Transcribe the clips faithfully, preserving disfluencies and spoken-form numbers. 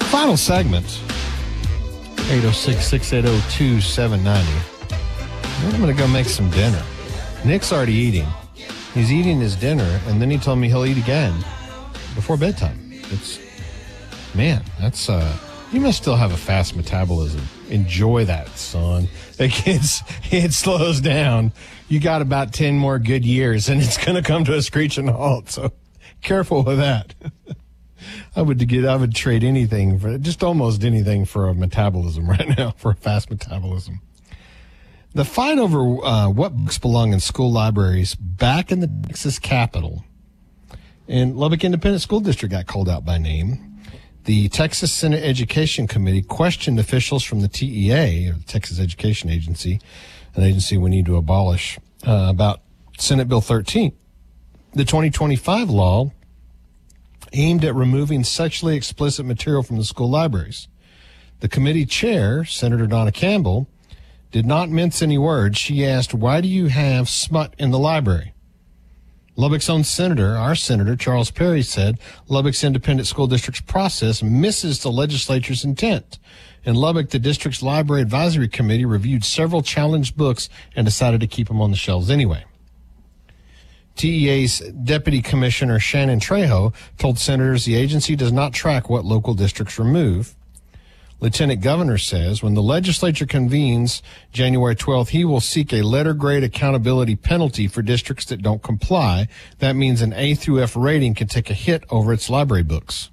Final segment, eight oh six, six eight oh, two seven nine oh. I'm going to go make some dinner. Nick's already eating. He's eating his dinner, and then he told me he'll eat again before bedtime. It's, man, that's, uh, you must still have a fast metabolism. Enjoy that, son. It gets, it slows down. You got about ten more good years, and it's going to come to a screeching halt, so careful with that. I would get, I would trade anything for, just almost anything for a metabolism right now, for a fast metabolism. The fight over uh, what books belong in school libraries back in the Texas Capitol, and Lubbock Independent School District got called out by name. The Texas Senate Education Committee questioned officials from the T E A, or the Texas Education Agency, an agency we need to abolish, uh, about Senate Bill thirteen. The twenty twenty-five law aimed at removing sexually explicit material from the school libraries. The committee chair, Senator Donna Campbell, did not mince any words. She asked, why do you have smut in the library? Lubbock's own senator, our senator, Charles Perry, said Lubbock's Independent School District's process misses the legislature's intent. In Lubbock, the district's library advisory committee reviewed several challenged books and decided to keep them on the shelves anyway. T E A's Deputy Commissioner Shannon Trejo told senators the agency does not track what local districts remove. Lieutenant Governor says when the legislature convenes January twelfth, he will seek a letter grade accountability penalty for districts that don't comply. That means an A through F rating can take a hit over its library books.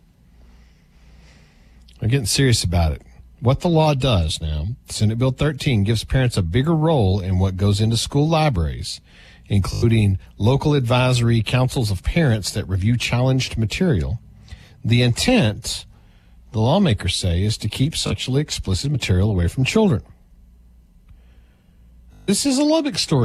I'm getting serious about it. What the law does now, Senate Bill thirteen gives parents a bigger role in what goes into school libraries, including local advisory councils of parents that review challenged material. The intent, the lawmakers say, is to keep sexually explicit material away from children. This is a Lubbock story.